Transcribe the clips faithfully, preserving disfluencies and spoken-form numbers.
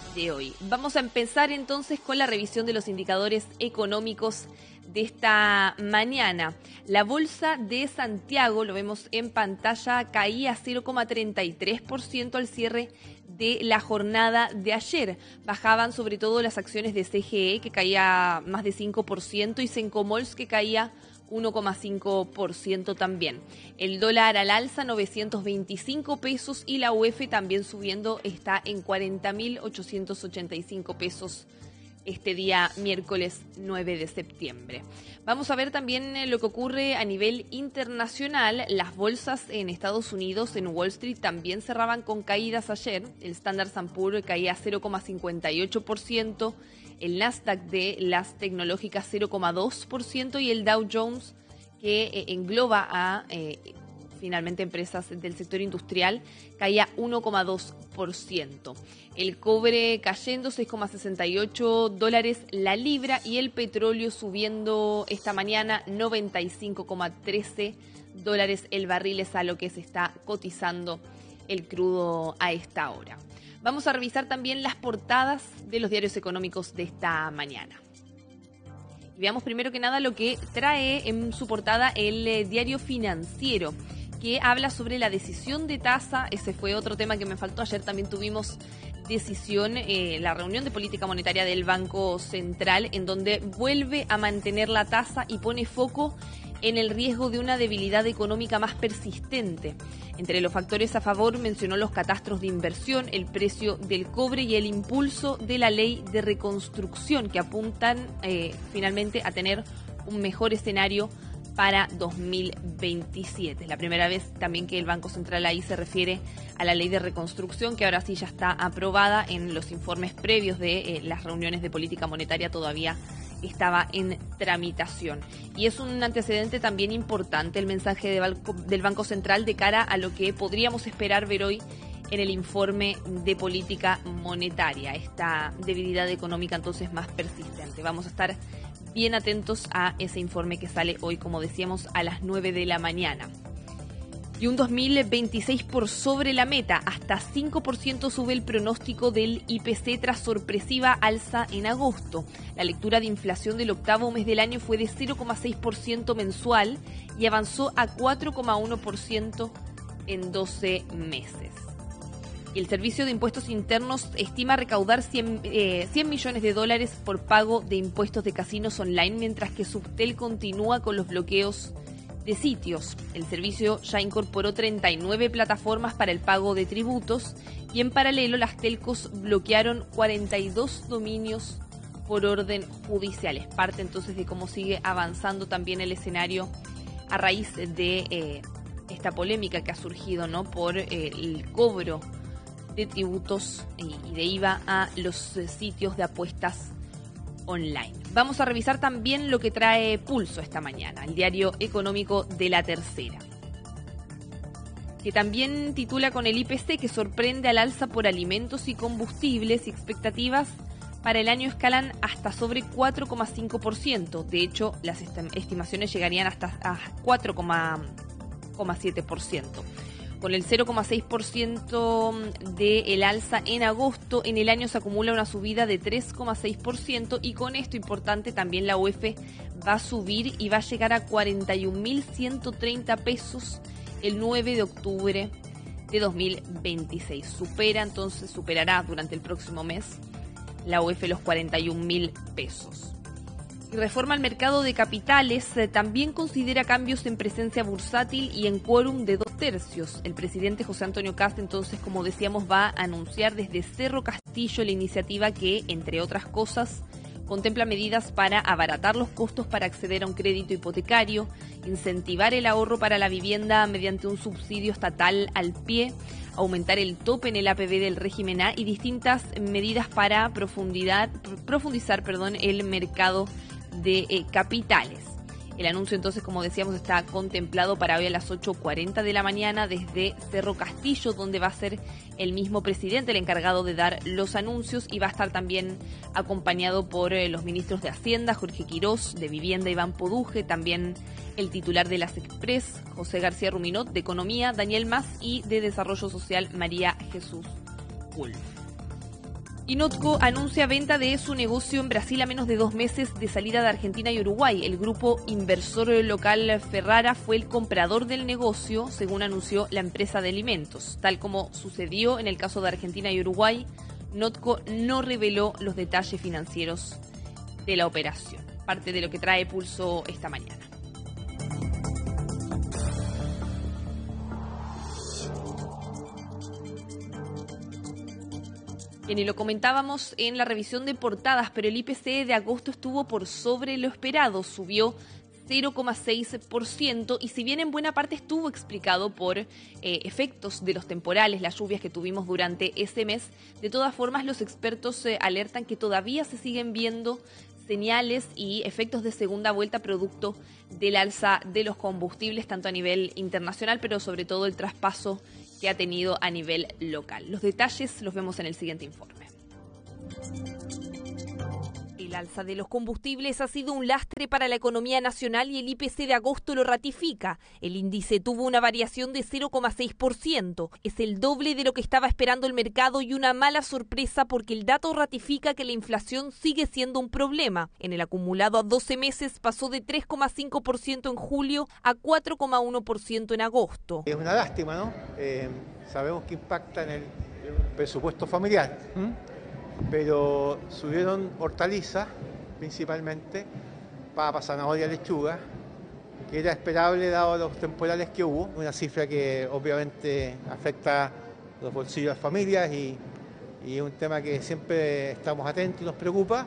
de hoy. Vamos a empezar entonces con la revisión de los indicadores económicos de esta mañana. La bolsa de Santiago, lo vemos en pantalla, caía cero coma treinta y tres por ciento al cierre de la jornada de ayer. Bajaban sobre todo las acciones de C G E, que caía más de cinco por ciento, y Sencomols, que caía uno coma cinco por ciento también. El dólar al alza, novecientos veinticinco pesos, y la U F también subiendo, está en cuarenta mil ochocientos ochenta y cinco pesos este día miércoles nueve de septiembre. Vamos a ver también lo que ocurre a nivel internacional. Las bolsas en Estados Unidos, en Wall Street, también cerraban con caídas ayer. El Standard and Poor's caía cero coma cincuenta y ocho por ciento, el Nasdaq de las tecnológicas cero coma dos por ciento y el Dow Jones, que eh, engloba a eh, finalmente empresas del sector industrial, caía uno coma dos por ciento. El cobre cayendo seis coma sesenta y ocho dólares la libra, y el petróleo subiendo esta mañana noventa y cinco coma trece dólares el barril, es a lo que se está cotizando el crudo a esta hora. Vamos a revisar también las portadas de los diarios económicos de esta mañana. Y veamos primero que nada lo que trae en su portada el eh, diario Financiero, que habla sobre la decisión de tasa. Ese fue otro tema que me faltó. Ayer también tuvimos decisión, eh, la reunión de política monetaria del Banco Central, en donde vuelve a mantener la tasa y pone foco en el riesgo de una debilidad económica más persistente. Entre los factores a favor mencionó los catastros de inversión, el precio del cobre y el impulso de la ley de reconstrucción, que apuntan eh, finalmente a tener un mejor escenario para dos mil veintisiete. Es la primera vez también que el Banco Central ahí se refiere a la ley de reconstrucción, que ahora sí ya está aprobada. En los informes previos de eh, las reuniones de política monetaria todavía estaba en tramitación. Y es un antecedente también importante el mensaje de Banco, del Banco Central de cara a lo que podríamos esperar ver hoy en el informe de política monetaria, esta debilidad económica entonces más persistente. Vamos a estar bien atentos a ese informe que sale hoy, como decíamos, a las nueve de la mañana. Y un dos mil veintiséis por sobre la meta, hasta cinco por ciento sube el pronóstico del I P C tras sorpresiva alza en agosto. La lectura de inflación del octavo mes del año fue de cero coma seis por ciento mensual y avanzó a cuatro coma uno por ciento en doce meses. Y el Servicio de Impuestos Internos estima recaudar cien, eh, cien millones de dólares por pago de impuestos de casinos online, mientras que Subtel continúa con los bloqueos de sitios. El servicio ya incorporó treinta y nueve plataformas para el pago de tributos, y en paralelo las telcos bloquearon cuarenta y dos dominios por orden judicial. Es parte entonces de cómo sigue avanzando también el escenario a raíz de eh, esta polémica que ha surgido, ¿no?, por eh, el cobro de tributos y de I V A a los eh, sitios de apuestas online. Vamos a revisar también lo que trae Pulso esta mañana, el diario económico de La Tercera, que también titula con el I P C que sorprende al alza por alimentos y combustibles, y expectativas para el año escalan hasta sobre cuatro coma cinco por ciento. De hecho, las estimaciones llegarían hasta a cuatro coma siete por ciento. Con el cero coma seis por ciento del alza en agosto, en el año se acumula una subida de tres coma seis por ciento, y con esto importante también la U F va a subir y va a llegar a cuarenta y un mil ciento treinta pesos el nueve de octubre de dos mil veintiséis. Supera entonces, superará durante el próximo mes la U F los cuarenta y un mil pesos. Y Reforma al mercado de capitales eh, también considera cambios en presencia bursátil y en quórum de dos tercios. El presidente José Antonio Kast, entonces, como decíamos, va a anunciar desde Cerro Castillo la iniciativa que, entre otras cosas, contempla medidas para abaratar los costos para acceder a un crédito hipotecario, incentivar el ahorro para la vivienda mediante un subsidio estatal al pie, aumentar el tope en el A P B del régimen A y distintas medidas para profundidad, profundizar perdón, el mercado de eh, capitales. El anuncio entonces, como decíamos, está contemplado para hoy a las ocho cuarenta de la mañana desde Cerro Castillo, donde va a ser el mismo presidente el encargado de dar los anuncios, y va a estar también acompañado por eh, los ministros de Hacienda, Jorge Quirós, de Vivienda, Iván Poduje, también el titular de las Express, José García Ruminot, de Economía, Daniel Mas, y de Desarrollo Social, María Jesús Wolf. Y Notco anuncia venta de su negocio en Brasil a menos de dos meses de salida de Argentina y Uruguay. El grupo inversor local Ferrara fue el comprador del negocio, según anunció la empresa de alimentos. Tal como sucedió en el caso de Argentina y Uruguay, Notco no reveló los detalles financieros de la operación. Parte de lo que trae Pulso esta mañana. Bien, y lo comentábamos en la revisión de portadas, pero el I P C de agosto estuvo por sobre lo esperado, subió cero coma seis por ciento y si bien en buena parte estuvo explicado por eh, efectos de los temporales, las lluvias que tuvimos durante ese mes, de todas formas los expertos eh, alertan que todavía se siguen viendo señales y efectos de segunda vuelta producto del alza de los combustibles, tanto a nivel internacional, pero sobre todo el traspaso que ha tenido a nivel local. Los detalles los vemos en el siguiente informe. El alza de los combustibles ha sido un lastre para la economía nacional y el I P C de agosto lo ratifica. El índice tuvo una variación de cero coma seis por ciento. Es el doble de lo que estaba esperando el mercado y una mala sorpresa porque el dato ratifica que la inflación sigue siendo un problema. En el acumulado a doce meses pasó de tres coma cinco por ciento en julio a cuatro coma uno por ciento en agosto. Es una lástima, ¿no? Eh, sabemos que impacta en el presupuesto familiar. ¿Mm? Pero subieron hortalizas, principalmente, papa, zanahoria, lechuga, que era esperable dado los temporales que hubo, una cifra que obviamente afecta los bolsillos de las familias y, y es un tema que siempre estamos atentos y nos preocupa,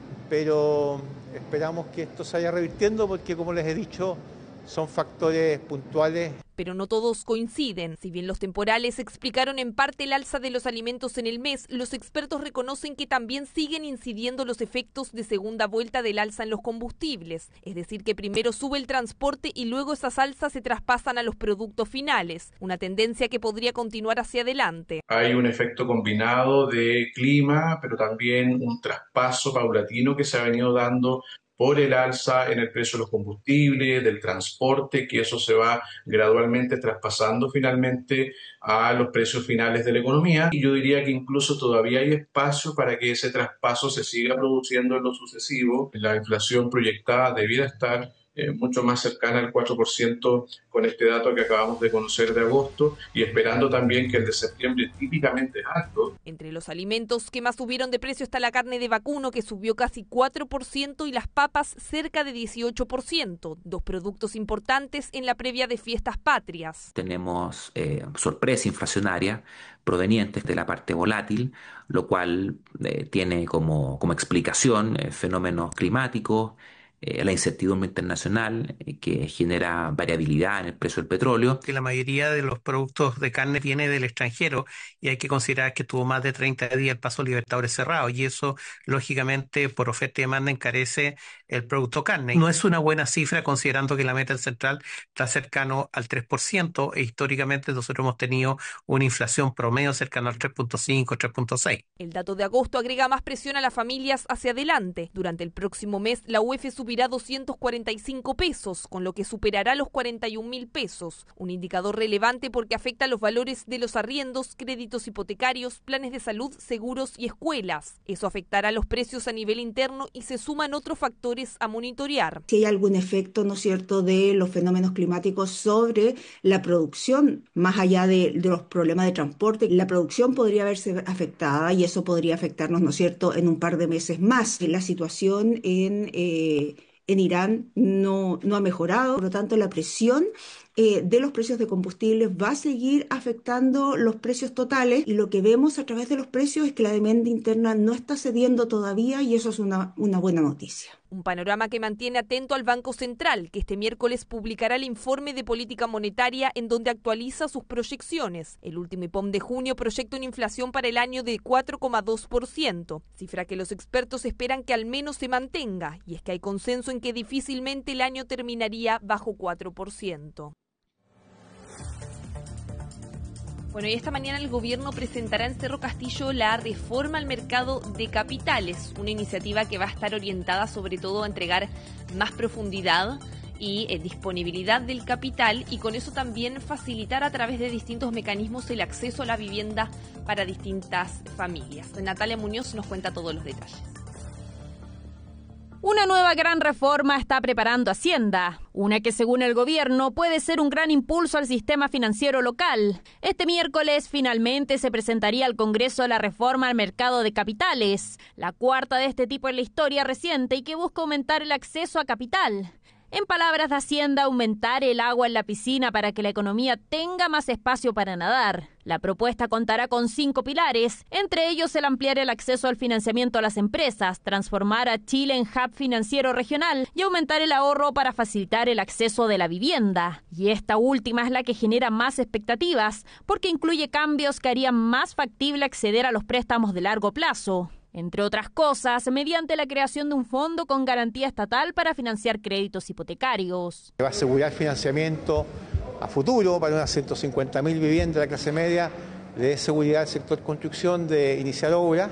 pero esperamos que esto se vaya revirtiendo porque, como les he dicho, son factores puntuales. Pero no todos coinciden. Si bien los temporales explicaron en parte el alza de los alimentos en el mes, los expertos reconocen que también siguen incidiendo los efectos de segunda vuelta del alza en los combustibles. Es decir, que primero sube el transporte y luego esas alzas se traspasan a los productos finales. Una tendencia que podría continuar hacia adelante. Hay un efecto combinado de clima, pero también un traspaso paulatino que se ha venido dando por el alza en el precio de los combustibles, del transporte, que eso se va gradualmente traspasando finalmente a los precios finales de la economía. Y yo diría que incluso todavía hay espacio para que ese traspaso se siga produciendo en lo sucesivo. La inflación proyectada debiera estar Eh, mucho más cercana al cuatro por ciento con este dato que acabamos de conocer de agosto y esperando también que el de septiembre típicamente es alto. Entre los alimentos que más subieron de precio está la carne de vacuno, que subió casi cuatro por ciento, y las papas cerca de dieciocho por ciento, dos productos importantes en la previa de fiestas patrias. Tenemos eh, sorpresa inflacionaria provenientes de la parte volátil, lo cual eh, tiene como, como explicación eh, fenómenos climáticos, la incertidumbre internacional eh, que genera variabilidad en el precio del petróleo. Que la mayoría de los productos de carne viene del extranjero y hay que considerar que tuvo más de treinta días el paso Libertadores cerrado y eso lógicamente por oferta y demanda encarece el producto carne. No es una buena cifra considerando que la meta central está cercano al tres por ciento e históricamente nosotros hemos tenido una inflación promedio cercano al tres punto cinco, tres punto seis. El dato de agosto agrega más presión a las familias hacia adelante. Durante el próximo mes la U E F subirá doscientos cuarenta y cinco pesos, con lo que superará los cuarenta y un mil pesos. Un indicador relevante porque afecta los valores de los arriendos, créditos hipotecarios, planes de salud, seguros y escuelas. Eso afectará los precios a nivel interno y se suman otros factores a monitorear. Si hay algún efecto, ¿no es cierto?, de los fenómenos climáticos sobre la producción, más allá de, de los problemas de transporte, la producción podría verse afectada y eso podría afectarnos, ¿no es cierto?, en un par de meses más. La situación en... Eh, En Irán no, no ha mejorado, por lo tanto la presión eh, de los precios de combustibles va a seguir afectando los precios totales y lo que vemos a través de los precios es que la demanda interna no está cediendo todavía y eso es una, una buena noticia. Un panorama que mantiene atento al Banco Central, que este miércoles publicará el informe de política monetaria en donde actualiza sus proyecciones. El último I P O M de junio proyecta una inflación para el año de cuatro coma dos por ciento, cifra que los expertos esperan que al menos se mantenga, y es que hay consenso en que difícilmente el año terminaría bajo cuatro por ciento. Bueno, y esta mañana el gobierno presentará en Cerro Castillo la reforma al mercado de capitales, una iniciativa que va a estar orientada sobre todo a entregar más profundidad y eh, disponibilidad del capital, y con eso también facilitar a través de distintos mecanismos el acceso a la vivienda para distintas familias. Natalia Muñoz nos cuenta todos los detalles. Una nueva gran reforma está preparando Hacienda, una que según el gobierno puede ser un gran impulso al sistema financiero local. Este miércoles finalmente se presentaría al Congreso la reforma al mercado de capitales, la cuarta de este tipo en la historia reciente y que busca aumentar el acceso a capital. En palabras de Hacienda, aumentar el agua en la piscina para que la economía tenga más espacio para nadar. La propuesta contará con cinco pilares, entre ellos el ampliar el acceso al financiamiento a las empresas, transformar a Chile en hub financiero regional y aumentar el ahorro para facilitar el acceso de la vivienda. Y esta última es la que genera más expectativas, porque incluye cambios que harían más factible acceder a los préstamos de largo plazo. Entre otras cosas, mediante la creación de un fondo con garantía estatal para financiar créditos hipotecarios. Va a asegurar financiamiento a futuro para unas ciento cincuenta mil viviendas de la clase media, le dé seguridad al sector construcción de iniciar obra.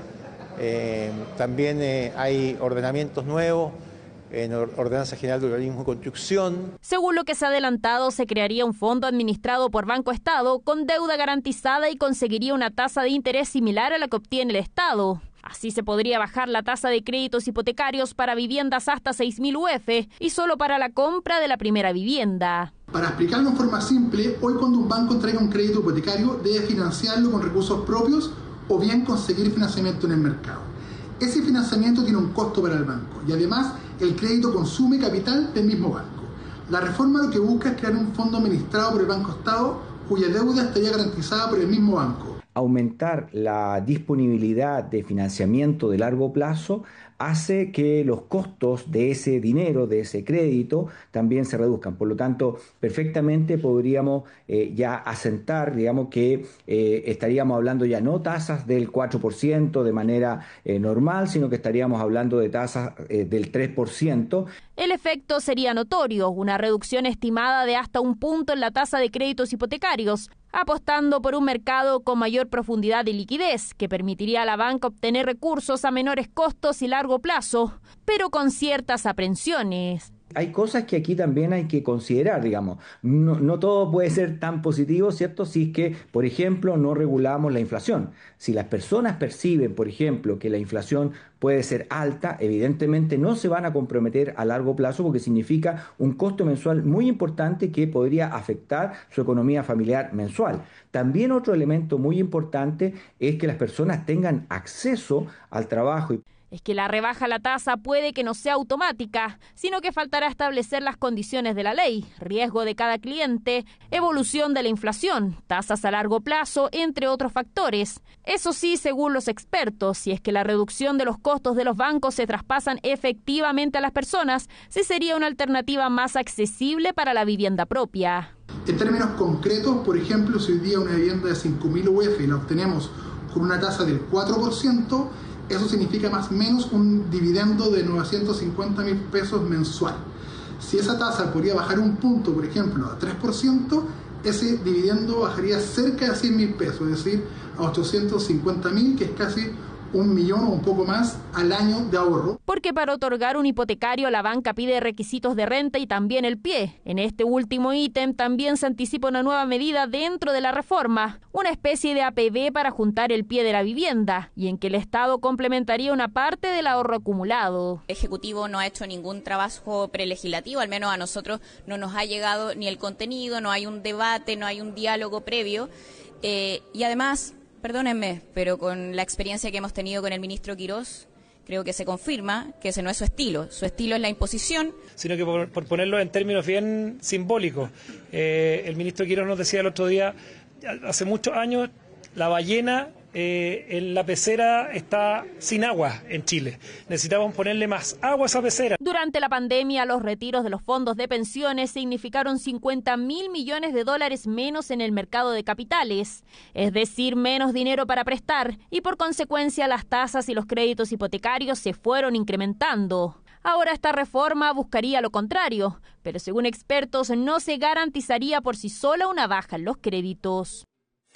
Eh, también eh, hay ordenamientos nuevos en Ordenanza General de Urbanismo y Construcción. Según lo que se ha adelantado, se crearía un fondo administrado por Banco Estado con deuda garantizada y conseguiría una tasa de interés similar a la que obtiene el Estado. Así se podría bajar la tasa de créditos hipotecarios para viviendas hasta seis mil U F y solo para la compra de la primera vivienda. Para explicarlo en forma simple, hoy cuando un banco entrega un crédito hipotecario debe financiarlo con recursos propios o bien conseguir financiamiento en el mercado. Ese financiamiento tiene un costo para el banco y además el crédito consume capital del mismo banco. La reforma lo que busca es crear un fondo administrado por el Banco Estado cuya deuda estaría garantizada por el mismo banco. Aumentar la disponibilidad de financiamiento de largo plazo hace que los costos de ese dinero, de ese crédito, también se reduzcan. Por lo tanto, perfectamente podríamos eh, ya asentar, digamos que eh, estaríamos hablando ya no tasas del cuatro por ciento de manera eh, normal, sino que estaríamos hablando de tasas eh, del tres por ciento. El efecto sería notorio, una reducción estimada de hasta un punto en la tasa de créditos hipotecarios, apostando por un mercado con mayor profundidad y liquidez, que permitiría a la banca obtener recursos a menores costos y largo plazo, pero con ciertas aprensiones. Hay cosas que aquí también hay que considerar, digamos. No, no todo puede ser tan positivo, ¿cierto? Si es que, por ejemplo, no regulamos la inflación. Si las personas perciben, por ejemplo, que la inflación puede ser alta, evidentemente no se van a comprometer a largo plazo porque significa un costo mensual muy importante que podría afectar su economía familiar mensual. También otro elemento muy importante es que las personas tengan acceso al trabajo. Es que la rebaja a la tasa puede que no sea automática, sino que faltará establecer las condiciones de la ley, riesgo de cada cliente, evolución de la inflación, tasas a largo plazo, entre otros factores. Eso sí, según los expertos, si es que la reducción de los costos de los bancos se traspasan efectivamente a las personas, sí sería una alternativa más accesible para la vivienda propia. En términos concretos, por ejemplo, si hoy día una vivienda de cinco mil U F y la obtenemos con una tasa del cuatro por ciento, eso significa más o menos un dividendo de novecientos cincuenta mil pesos mensual. Si esa tasa podría bajar un punto, por ejemplo, a tres por ciento, ese dividendo bajaría cerca de cien mil pesos, es decir, a ochocientos cincuenta mil, que es casi un millón o un poco más al año de ahorro. Porque para otorgar un hipotecario la banca pide requisitos de renta y también el pie. En este último ítem también se anticipa una nueva medida dentro de la reforma, una especie de A P B para juntar el pie de la vivienda y en que el Estado complementaría una parte del ahorro acumulado. El Ejecutivo no ha hecho ningún trabajo prelegislativo, al menos a nosotros no nos ha llegado ni el contenido, no hay un debate, no hay un diálogo previo eh, y además... Perdónenme, pero con la experiencia que hemos tenido con el ministro Quirós, creo que se confirma que ese no es su estilo. Su estilo es la imposición. Sino que por, por ponerlo en términos bien simbólicos, eh, el ministro Quirós nos decía el otro día, hace muchos años, la ballena eh, en la pecera está sin agua en Chile. Necesitamos ponerle más agua a esa pecera. Durante la pandemia, los retiros de los fondos de pensiones significaron cincuenta mil millones de dólares menos en el mercado de capitales, es decir, menos dinero para prestar, y por consecuencia las tasas y los créditos hipotecarios se fueron incrementando. Ahora esta reforma buscaría lo contrario, pero según expertos no se garantizaría por sí sola una baja en los créditos.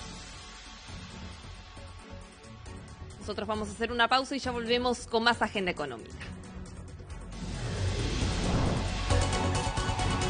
Nosotros vamos a hacer una pausa y ya volvemos con más agenda económica.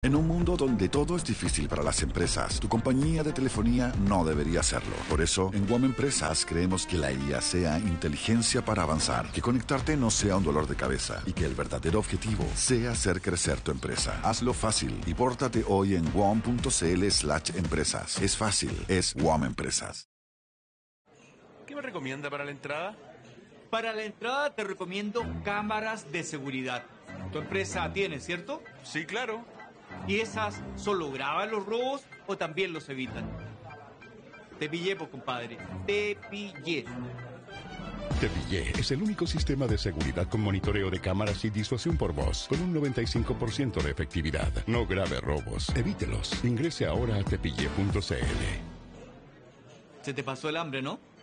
En un mundo donde todo es difícil para las empresas, tu compañía de telefonía no debería hacerlo. Por eso, en WOM Empresas creemos que la I A sea inteligencia para avanzar, que conectarte no sea un dolor de cabeza y que el verdadero objetivo sea hacer crecer tu empresa. Hazlo fácil y pórtate hoy en wom.cl slash empresas. Es fácil, es WOM Empresas. ¿Qué me recomienda para la entrada? Para la entrada te recomiendo cámaras de seguridad. Tu empresa tiene, ¿cierto? Sí, claro. ¿Y esas solo graban los robos o también los evitan? Te pillé, pues, compadre. Te pillé. Te Pillé es el único sistema de seguridad con monitoreo de cámaras y disuasión por voz, con un noventa y cinco por ciento de efectividad. No grave robos, evítelos. Ingrese ahora a tepille punto cl. Se te pasó el hambre, ¿no?